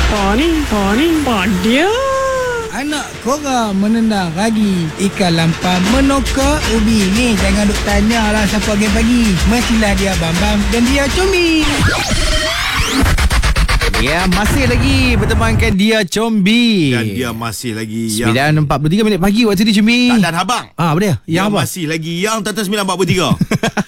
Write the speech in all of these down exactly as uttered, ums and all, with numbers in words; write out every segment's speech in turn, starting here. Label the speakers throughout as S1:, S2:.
S1: Apa ni? Apa ni? Apa dia?
S2: Anak korang menendang ragi, ikan lampam menokak ubi. Ni jangan duk tanya lah siapa game pagi. Mestilah dia Bambam dan dia Combi.
S3: Ya, masih lagi bertemankan dia Combi.
S4: Dan dia masih lagi
S3: sembilan empat puluh tiga minit pagi waktu ni Combi.
S4: Tak dan abang.
S3: Ah, apa dia?
S4: Yang
S3: Yang apa?
S4: masih lagi yang tata sembilan empat puluh tiga.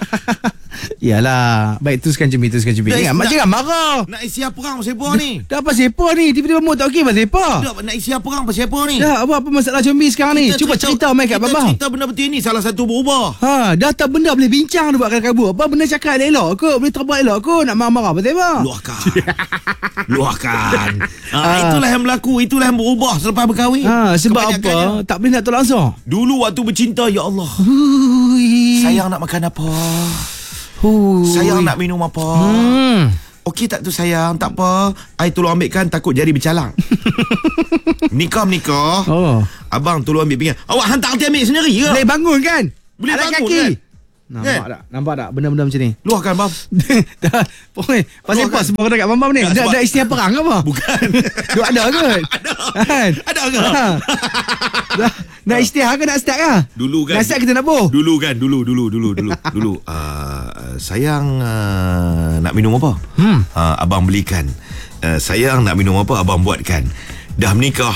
S3: Yalah. Baik, teruskan Combi, teruskan Combi. Ingat, mak jangan marah.
S4: Nak isi apa orang pasal apa ni?
S3: Dah apa siapa ni? Tiba-tiba mood tak okey pasal apa?
S4: Dah nak isi apa orang pasal apa ni?
S3: Dah apa apa masalah Combi sekarang ni? Cuba cerita mai kat
S4: kita
S3: Bambang.
S4: cerita benda betul ni salah satu berubah.
S3: Ha, dah tak benda boleh bincang dah buat kabur. Apa benda cakap elok ke? Boleh terbuat elok ke? Nak marah-marah pasal apa?
S4: Luahkan. Luahkan. Ha, itulah yang berlaku, itulah yang berubah selepas berkahwin.
S3: Ha, sebab apa? Tak boleh nak tolak langsung.
S4: Dulu waktu bercinta, ya Allah.
S3: Hui.
S4: Sayang nak makan apa?
S3: Hui.
S4: Sayang nak minum apa?
S3: Hmm.
S4: Okey tak tu sayang, tak apa. I tolong ambilkan, takut jari bercalang. Nikah-nikah.
S3: Oh.
S4: Abang tolong ambil pinggan. Awak hantar hati ambil sendiri ke?
S3: Boleh bangun kan?
S4: Boleh
S3: Alat
S4: bangun
S3: kaki.
S4: kan?
S3: Nampak
S4: Kan?
S3: tak? Nampak tak benda-benda macam ni?
S4: Luahkan, Bam.
S3: Dah. Pokoknya pasal apa sebab kena kat Bambam ni?
S4: Tak,
S3: Dah
S4: sebab-
S3: dah istilah perang ke apa?
S4: Bukan.
S3: Duk ada ke?
S4: Ada.
S3: Kan?
S4: Ada ke?
S3: Ha. Dah, nak istilah ke nak start ke?
S4: Dulu kan.
S3: Nak start kita nak boh?
S4: Dulu kan, dulu, dulu, dulu, dulu, dulu. Uh, sayang uh, nak minum apa?
S3: Hmm.
S4: Uh, abang belikan. Uh, sayang nak minum apa? Abang buatkan. Dah menikah.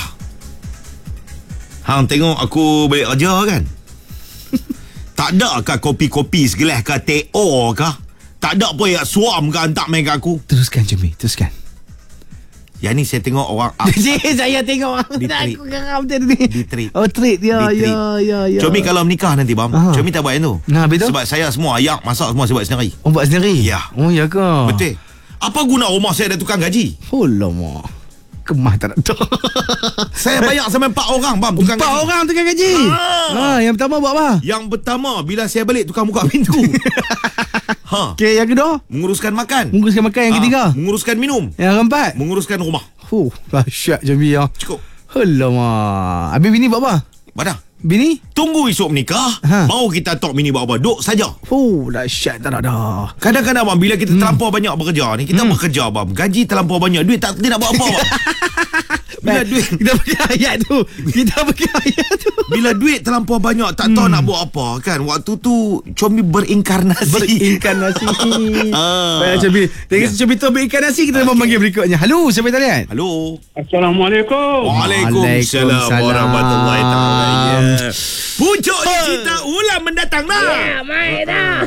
S4: Hang tengok aku balik kerja kan? Tak ada ke kopi-kopi segelas ke teh O ke? Tak ada pun yang suam ke hantar main kat aku?
S3: Teruskan Jumi, teruskan.
S4: Yang ni saya tengok orang up.
S3: Jadi saya tengok
S4: Di treat.
S3: aku geram tadi ni.
S4: Di treat.
S3: Oh treat ya
S4: Di treat.
S3: ya ya ya.
S4: Comi kalau menikah nanti Bam,
S3: Aha.
S4: Comi tak buat yang tu.
S3: Nah, betul?
S4: Sebab saya semua ayak masak semua saya buat sendiri.
S3: Oh buat sendiri?
S4: Ya.
S3: Oh ya ke?
S4: Betul. Apa guna rumah saya ada tukang gaji?
S3: Oh lama. Kemah tak nak tahu.
S4: Saya bayar sampai empat orang Bam, tukang
S3: Empat
S4: gaji.
S3: orang tukang gaji.
S4: Ah.
S3: Ha, yang pertama buat apa?
S4: Yang pertama bila saya balik tukang buka pintu. ha.
S3: Okey, yang kedua
S4: Menguruskan makan.
S3: menguruskan makan, yang
S4: Ah,
S3: ketiga.
S4: Menguruskan minum.
S3: Yang keempat.
S4: Menguruskan rumah.
S3: Huh, dahsyat Jumi ya.
S4: Cukup.
S3: Alamak. Habis bini buat apa?
S4: Badah.
S3: Bini?
S4: Tunggu esok menikah,
S3: Ha.
S4: baru kita talk mini buat apa. Duk saja.
S3: Oh, dahsyat tak nak dah.
S4: Kadang-kadang Bam, bila kita hmm. terlampau banyak bekerja ni, kita hmm. bekerja Bam, gaji terlampau banyak, duit tak tidak buat apa Bam. Bila
S3: Baik,
S4: duit
S3: kita pergi ayat tu. Kita pergi ayat tu.
S4: Bila duit terlampau banyak, tak tahu
S3: Hmm.
S4: nak buat apa kan. Waktu tu Combi berinkarnasi.
S3: Berinkarnasi.
S4: Ah.
S3: Baik, Cobi. Dengan
S4: Ya.
S3: Cobi tu berinkarnasi, kita okay. memanggil berikutnya. Halo, siapa yang talian?
S4: Halo.
S1: Assalamualaikum.
S4: Waalaikumsalam
S3: Waalaikumsalam.
S4: warahmatullahi taala. Pucuk cerita ulang mendatang dah.
S1: Mai dah.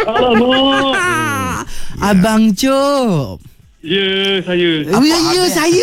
S4: Ah.
S1: Alamak.
S3: Abang Cop.
S1: Ya, saya.
S3: Oh, ya, ya, saya.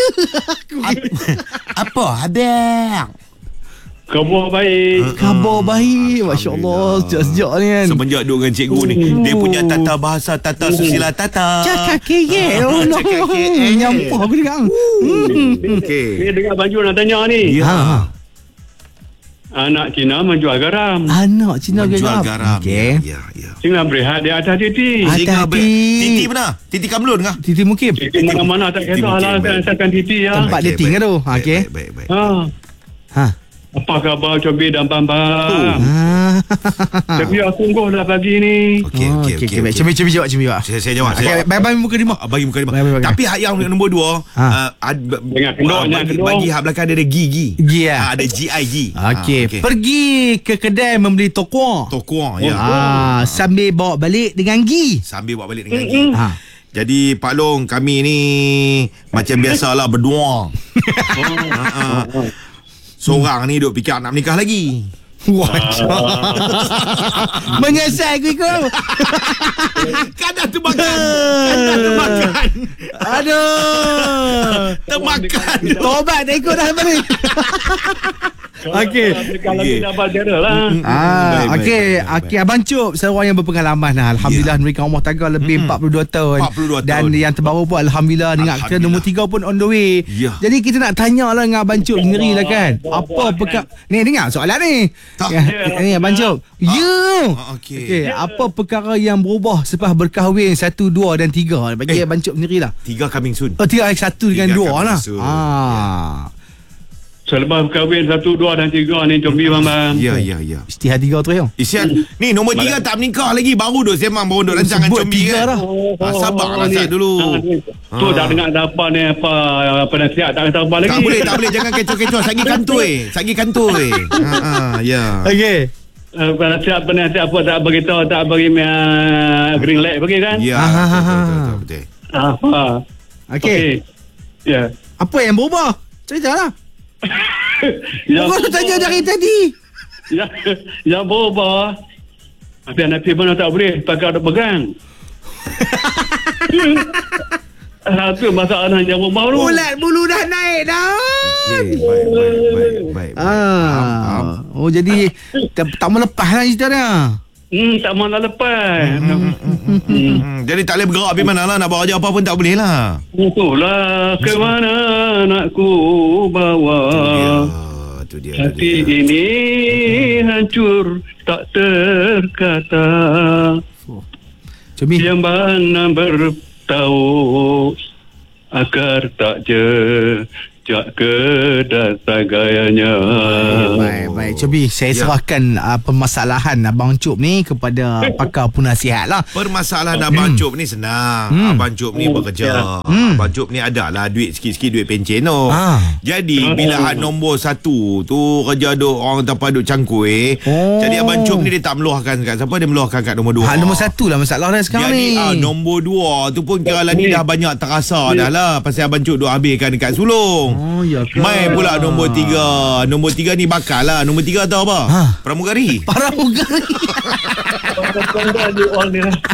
S4: Apa abang?
S1: Khabar baik.
S3: Khabar baik. Masya Allah. Sejak-sejak ni kan.
S4: Semenjak duduk dengan cikgu ni, dia punya tata bahasa, tata susila tata.
S3: Cakap kek. Oh, no.
S4: Cakap kek.
S3: Nyampah aku dengar.
S4: Okey.
S1: Ni dengar Banjul nak tanya ni.
S4: Ya.
S3: Ha.
S1: Anak Cina menjual garam.
S3: Anak Cina
S4: Menjual
S3: garam.
S4: garam.
S3: Okey.
S4: Ya, ya.
S1: Singa berehat di atas titi.
S3: Ah.
S4: Sehingga
S3: Hati-hati.
S4: ber- Titi mana? Titi Kamlun kah?
S3: Titi Mukim.
S1: Titi mana-mana tak
S4: Titi
S1: kisah lah.
S4: mungkin, baik.
S1: Saya asalkan titi ya.
S3: Tempat
S4: Okey,
S3: dia tinggal
S4: baik.
S3: tu.
S4: Baik,
S3: Okey.
S4: Baik, baik, baik.
S1: Ha.
S3: Ha.
S1: Apa khabar Cobi dan Bambang?
S3: Ah.
S1: Tapi aku sungguh lah pagi ni.
S4: Okey,
S3: Oh,
S4: okey,
S3: okey,
S4: okey.
S3: okey.
S4: okey.
S3: Cuba cuba jawab, cuba jawab.
S4: Saya, saya jawab.
S3: Okey,
S4: Saya
S3: bye bye muka lima.
S4: Ah, bagi muka lima.
S3: Bagi, bagi.
S4: Tapi hak yang nombor dua,
S3: Ha.
S4: uh, ad,
S1: Dengan kendor,
S4: ah,
S1: dengan
S4: bagi,
S1: kendor.
S4: bagi hak belakang dia ada gigi.
S3: Gi, ya?
S4: Ah, ada G I G.
S3: Okey,
S4: Ah,
S3: pergi ke kedai membeli tokuang.
S4: Tokuang, ya.
S3: Ah, sambil bawa balik dengan gi.
S4: Sambil bawa balik dengan gigi.
S3: Ha.
S4: Jadi Pak Long, kami ni macam biasalah berdua. Ha, ha. Seorang ni duk fikir nak menikah lagi.
S3: Wajah. Menyesal aku ikut.
S4: Kadang termakan. Kadang termakan.
S3: Aduh.
S4: Termakan.
S3: Tobat tak ikut dah lepas ni. Okey.
S1: Kalau
S4: Okey.
S1: tidak berdera lah.
S4: Baik,
S3: Ah,
S4: baik,
S3: okey,
S4: baik, baik,
S3: okey abang Cop seorang yang berpengalaman lah. Alhamdulillah mereka umur tangga lebih
S4: Mm-mm.
S3: empat puluh dua tahun.
S4: empat puluh dua
S3: Dan
S4: tahun.
S3: yang terbaru pun alhamdulillah dengar kita nombor tiga pun on the way.
S4: Ya.
S3: Jadi kita nak tanya lah dengan abang Cop sendiri lah kan. Apa perkara ni dengar soalan ni.
S4: Tak.
S3: Ya, ni abang Cop. Ya.
S4: Ah, okey.
S3: Okey, apa perkara yang berubah selepas berkahwin satu, dua dan tiga? Bagi
S4: Eh.
S3: abang Cop sendirilah.
S4: Tiga coming soon.
S3: Oh, tiga satu dengan
S4: Tiga
S3: dua
S4: kami
S3: lah.
S4: masuk.
S3: Ah.
S1: Selepas kahwin satu, dua dan tiga ni Combi Bambang.
S4: Ya, ya, ya.
S3: Istiha tiga tu yang.
S4: Isian, ni nombor tiga tak menikah lagi. Baru duk semang, baru duk rancang dengan
S3: Sebut
S4: Combi
S3: tiga
S4: kan.
S3: dah.
S4: Ah, sabarlah
S1: ni.
S4: Sat dulu.
S1: Ah, ni. Tu
S4: Ah.
S1: dah dengar dah apa ni, apa apa nasihat tak kata apa lagi.
S4: Tak boleh, tak boleh. Jangan kecoh-kecoh. Sagi kantoi. Sagi kantoi. Ha, ha, ya.
S3: Okey.
S1: Uh, nasihat apa nasihat apa tak bagi tahu, tak bagi uh, green light bagi kan?
S4: Ya,
S3: Ah, ah,
S4: betul,
S3: ah,
S4: betul,
S3: ah.
S4: betul, betul.
S1: Apa?
S3: Okey.
S1: Ya.
S3: Apa yang berubah? Ceritalah.
S1: Yang
S3: Kau tu tanya dari tadi.
S1: Yang, yang berubah. Tapi anak mana tak boleh pakai ada pegang. Satu masalah yang berubah tu.
S3: Ulat bulu dah naik dah.
S4: Okey, baik, baik, baik, baik. Faham, faham.
S3: Ah. Oh jadi tak, tak melepas lah cerita dia.
S1: Hmm, tak mahu nak lepas.
S4: Hmm, jadi tak boleh bergerak pergi mana lah. Nak bawa kerja apa pun tak boleh lah.
S1: Itulah ke mana nak ku bawa.
S4: Ya, tu dia. Tu
S1: Hati
S4: dia.
S1: ini hancur tak terkata.
S3: Cobi.
S1: Yang mana bertahu agar tak jejak kedatang gayanya.
S3: Baik, baik. Cobi, saya
S4: Ya.
S3: serahkan uh, permasalahan Abang Cop ni kepada pakar penasihat lah.
S4: Permasalahan Abang Cop ni senang.
S3: Hmm.
S4: Abang Cop ni bekerja.
S3: Hmm.
S4: Abang Cop ni ada lah duit sikit-sikit, duit pencen tu.
S3: Ah.
S4: Jadi bila had nombor satu tu kerja duk orang tempat duk cangkui.
S3: Oh.
S4: Jadi Abang Cop ni dia tak meluahkan kat siapa, dia meluahkan kat nombor dua.
S3: Hak nombor satu lah masalah dia sekarang
S4: Jadi
S3: ni.
S4: ah, nombor dua tu pun kira lah ni dah banyak terasa dah lah. Pasal Abang Cop duk habiskan dekat sulung.
S3: Oh, ya ke?
S4: Mai pula nombor tiga. Nombor tiga ni bakal lah. Nombor tiga tahu apa?
S3: Ha.
S4: Pramugari.
S3: Para pugari.
S1: Pandai dia orang ni lah.